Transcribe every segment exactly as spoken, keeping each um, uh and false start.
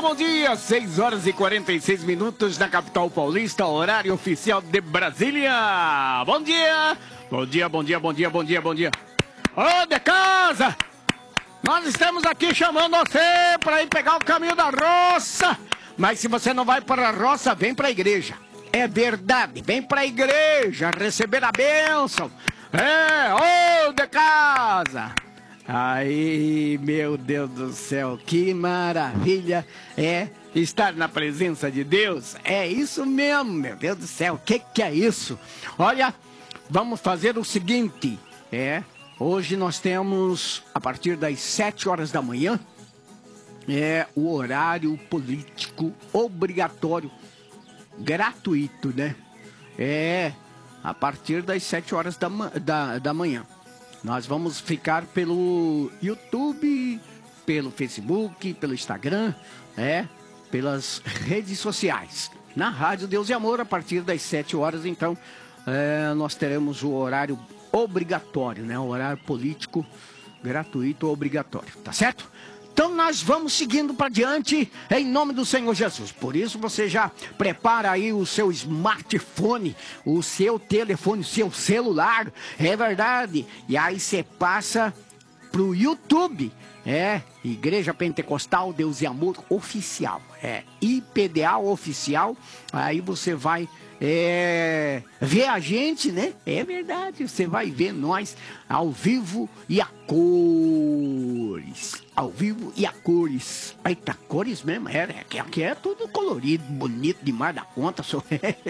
bom dia! seis horas e quarenta e seis minutos na capital paulista, horário oficial de Brasília. Bom dia! Bom dia, bom dia, bom dia, bom dia, bom dia. Ô, de casa! Nós estamos aqui chamando você para ir pegar o caminho da roça. Mas se você não vai para a roça, vem para a igreja. É verdade, vem para a igreja receber a bênção. É, ô, de casa! Aí, meu Deus do céu, que maravilha é estar na presença de Deus. É isso mesmo, meu Deus do céu, o que que é isso? Olha, vamos fazer o seguinte, é, hoje nós temos, a partir das sete horas da manhã, é o horário político obrigatório, gratuito, né? É, a partir das sete horas da, da, da manhã. Nós vamos ficar pelo YouTube, pelo Facebook, pelo Instagram, é, pelas redes sociais. Na Rádio Deus e Amor, a partir das sete horas, então, é, nós teremos o horário obrigatório, né? O horário político gratuito obrigatório, tá certo? Então nós vamos seguindo para diante em nome do Senhor Jesus. Por isso você já prepara aí o seu smartphone, o seu telefone, o seu celular, é verdade. E aí você passa pro YouTube, é Igreja Pentecostal Deus e Amor Oficial, é I P D A Oficial. Aí você vai é, ver a gente, né? É verdade, você vai ver nós ao vivo e a cores. Ao vivo e a cores. Eita, cores mesmo? É, é, aqui é tudo colorido, bonito demais da conta. Só.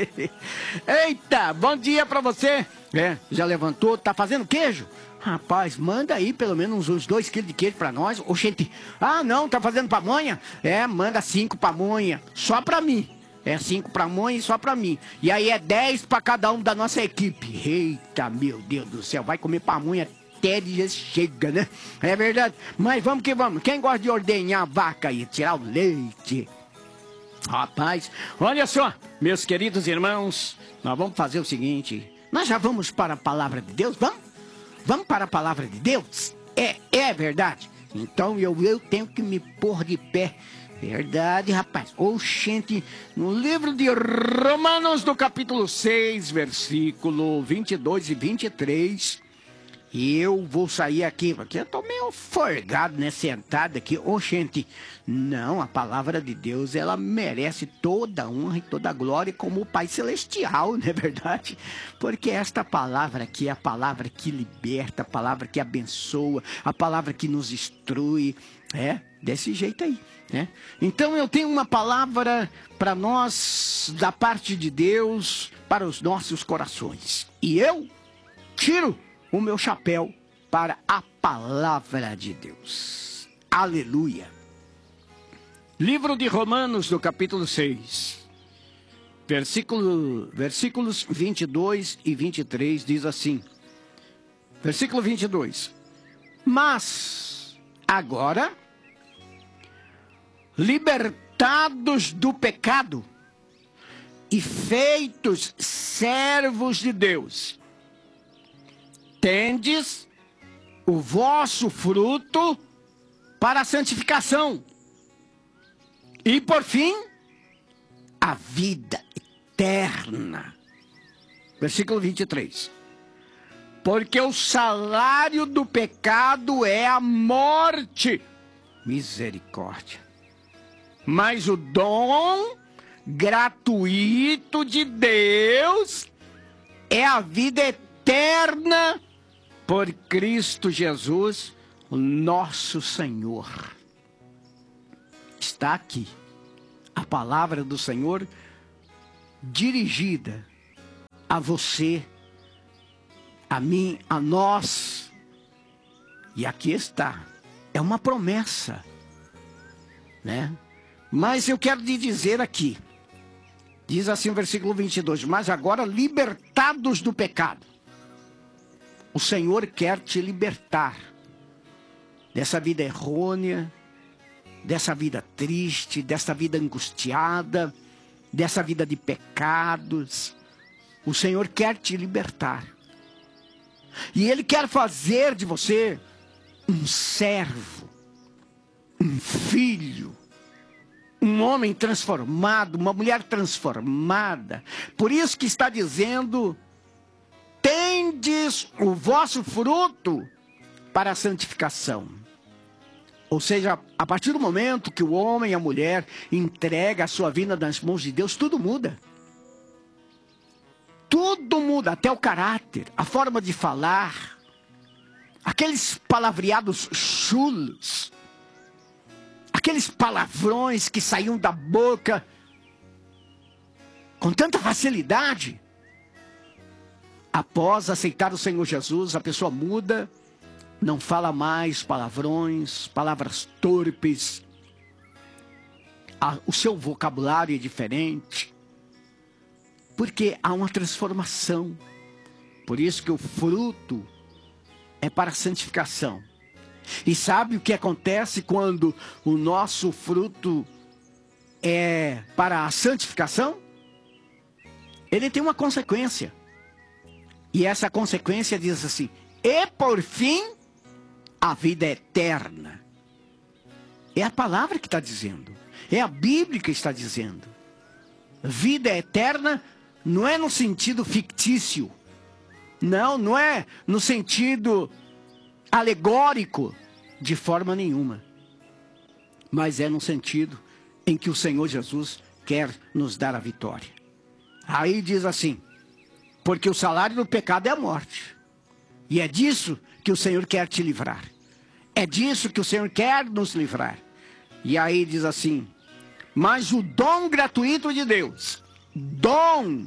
Eita, bom dia pra você. É, já levantou, tá fazendo queijo? Rapaz, manda aí pelo menos uns dois quilos de queijo pra nós. Oxente, ah não, tá fazendo pamonha? É, manda cinco pamonha, só pra mim. É cinco pra mãe e só pra mim. E aí é dez pra cada um da nossa equipe. Eita, meu Deus do céu, vai comer pamonha até de chega, né? É verdade. Mas vamos que vamos. Quem gosta de ordenhar a vaca e tirar o leite? Rapaz, olha só, meus queridos irmãos, nós vamos fazer o seguinte. Nós já vamos para a palavra de Deus? Vamos? Vamos para a palavra de Deus? É, é verdade. Então eu, eu tenho que me pôr de pé. Verdade, rapaz. Oxente, no livro de Romanos, no capítulo seis, versículo vinte e dois e vinte e três, eu vou sair aqui, porque eu tô meio forgado, né, sentado aqui. Oxente, não, a palavra de Deus, ela merece toda a honra e toda a glória como o Pai Celestial, não é verdade? Porque esta palavra aqui é a palavra que liberta, a palavra que abençoa, a palavra que nos instrui, é, desse jeito aí. Né? Então eu tenho uma palavra para nós, da parte de Deus, para os nossos corações. E eu tiro o meu chapéu para a palavra de Deus. Aleluia. Livro de Romanos, no capítulo seis, versículo, versículos vinte e dois e vinte e três, diz assim. Versículo vinte e dois. Mas agora, libertados do pecado e feitos servos de Deus, tendes o vosso fruto para a santificação e, por fim, a vida eterna. Versículo vinte e três. Porque o salário do pecado é a morte. Misericórdia. Mas o dom gratuito de Deus é a vida eterna por Cristo Jesus, o nosso Senhor. Está aqui a palavra do Senhor dirigida a você, a mim, a nós. E aqui está. É uma promessa, né? Mas eu quero lhe dizer aqui, diz assim o versículo vinte e dois, mas agora libertados do pecado, o Senhor quer te libertar dessa vida errônea, dessa vida triste, dessa vida angustiada, dessa vida de pecados. O Senhor quer te libertar. E Ele quer fazer de você um servo, um filho, um homem transformado, uma mulher transformada. Por isso que está dizendo: tendes o vosso fruto para a santificação. Ou seja, a partir do momento que o homem e a mulher entregam a sua vida nas mãos de Deus, tudo muda. Tudo muda, até o caráter, a forma de falar, aqueles palavreados chulos, aqueles palavrões que saíam da boca com tanta facilidade. Após aceitar o Senhor Jesus, a pessoa muda, não fala mais palavrões, palavras torpes, o seu vocabulário é diferente, porque há uma transformação. Por isso que o fruto é para a santificação. E sabe o que acontece quando o nosso fruto é para a santificação? Ele tem uma consequência. E essa consequência diz assim: e por fim, a vida eterna. É a palavra que está dizendo. É a Bíblia que está dizendo. Vida eterna não é no sentido fictício. Não, não é no sentido alegórico, de forma nenhuma. Mas é no sentido em que o Senhor Jesus quer nos dar a vitória. Aí diz assim: porque o salário do pecado é a morte. E é disso que o Senhor quer te livrar. É disso que o Senhor quer nos livrar. E aí diz assim: mas o dom gratuito de Deus, dom,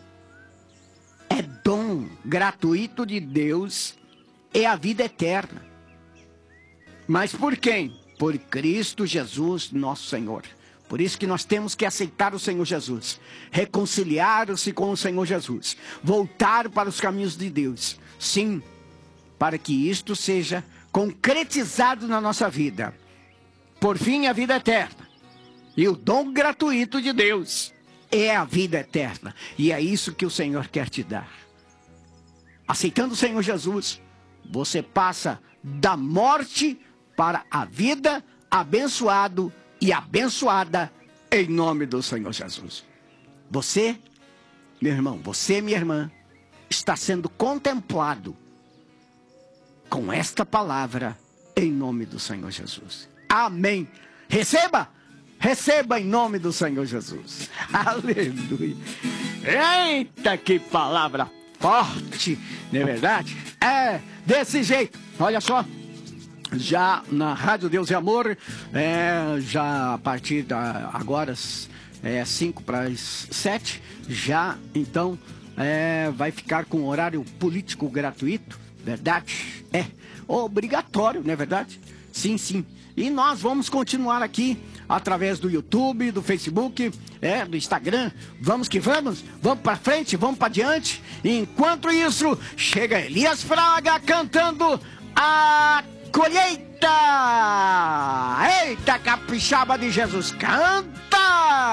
é dom gratuito de Deus, é a vida eterna. Mas por quem? Por Cristo Jesus, nosso Senhor. Por isso que nós temos que aceitar o Senhor Jesus, reconciliar-se com o Senhor Jesus, voltar para os caminhos de Deus. Sim, para que isto seja concretizado na nossa vida. Por fim, a vida eterna. E o dom gratuito de Deus é a vida eterna. E é isso que o Senhor quer te dar. Aceitando o Senhor Jesus, você passa da morte para a vida, abençoado e abençoada em nome do Senhor Jesus. Você, meu irmão, você, minha irmã, está sendo contemplado com esta palavra em nome do Senhor Jesus. Amém. Receba, receba em nome do Senhor Jesus. Aleluia. Eita, que palavra forte, não é verdade? É, desse jeito. Olha só. Já na Rádio Deus e Amor, é, já a partir da agora, é, cinco para as sete, já então é, vai ficar com horário político gratuito, verdade? É, obrigatório, não é verdade? Sim, sim. E nós vamos continuar aqui através do YouTube, do Facebook, é, do Instagram. Vamos que vamos, vamos para frente, vamos para diante. Enquanto isso, chega Elias Fraga cantando a colheita! Eita, capixaba de Jesus, canta!